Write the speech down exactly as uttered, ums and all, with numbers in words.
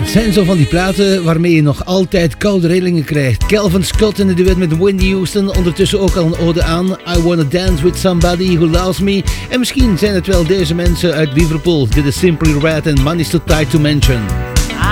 Het zijn zo van die platen waarmee je nog altijd koude rillingen krijgt. Calvin Scott in de duet met Whitney Houston, ondertussen ook al een ode aan I Wanna Dance With Somebody Who Loves Me. En misschien zijn het wel deze mensen uit Liverpool. Dit is Simply Red and Money's Too Tight To Mention.